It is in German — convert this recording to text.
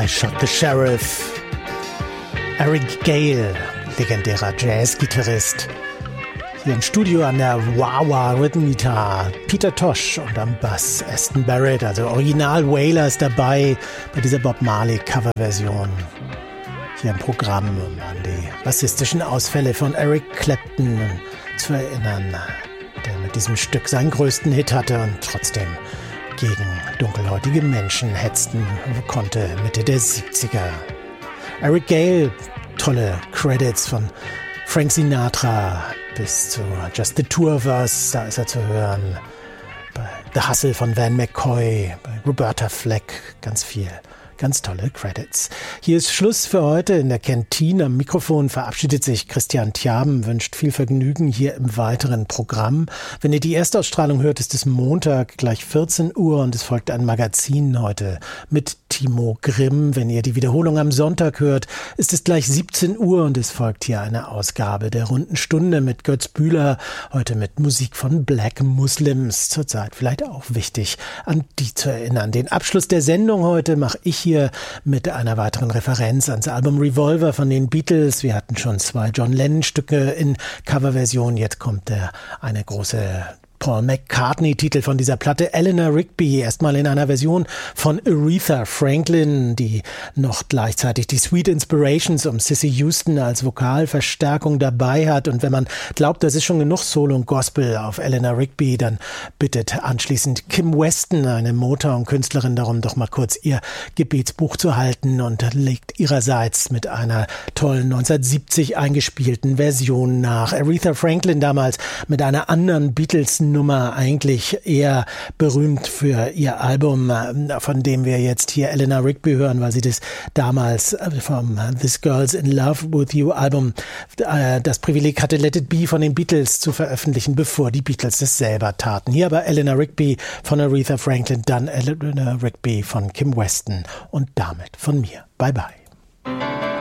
I Shot the Sheriff. Eric Gale, legendärer Jazz-Gitarrist. Hier im Studio an der Wah-Wah Rhythm Guitar Peter Tosh und am Bass Aston Barrett, also Original Wailers dabei bei dieser Bob Marley Coverversion. Hier im Programm, um an die bassistischen Ausfälle von Eric Clapton zu erinnern, der mit diesem Stück seinen größten Hit hatte und trotzdem gegen dunkelhäutige Menschen hetzen konnte, Mitte der 70er. Eric Gale, tolle Credits von Frank Sinatra bis zu Just the Two of Us, da ist er zu hören. Bei The Hustle von Van McCoy, bei Roberta Fleck, ganz viel. Ganz tolle Credits. Hier ist Schluss für heute in der Kantine. Am Mikrofon verabschiedet sich Christian Tjaben, wünscht viel Vergnügen hier im weiteren Programm. Wenn ihr die Erstausstrahlung hört, ist es Montag, gleich 14 Uhr und es folgt ein Magazin heute mit Timo Grimm. Wenn ihr die Wiederholung am Sonntag hört, ist es gleich 17 Uhr und es folgt hier eine Ausgabe der Runden Stunde mit Götz Bühler. Heute mit Musik von Black Muslims. Zurzeit vielleicht auch wichtig, an die zu erinnern. Den Abschluss der Sendung heute mache ich hier mit einer weiteren Referenz ans Album Revolver von den Beatles. Wir hatten schon 2 John Lennon-Stücke in Coverversion. Jetzt kommt eine große Paul McCartney-Titel von dieser Platte, Eleanor Rigby, erstmal in einer Version von Aretha Franklin, die noch gleichzeitig die Sweet Inspirations um Cissy Houston als Vokalverstärkung dabei hat. Und wenn man glaubt, das ist schon genug Soul und Gospel auf Eleanor Rigby, dann bittet anschließend Kim Weston, eine Motown-Künstlerin, darum doch mal kurz ihr Gebetsbuch zu halten und legt ihrerseits mit einer tollen 1970 eingespielten Version nach. Aretha Franklin damals mit einer anderen Beatles-Nummer, eigentlich eher berühmt für ihr Album, von dem wir jetzt hier Eleanor Rigby hören, weil sie das damals vom This Girl's in Love With You Album das Privileg hatte, Let It Be von den Beatles zu veröffentlichen, bevor die Beatles das selber taten. Hier aber Eleanor Rigby von Aretha Franklin, dann Eleanor Rigby von Kim Weston und damit von mir. Bye bye.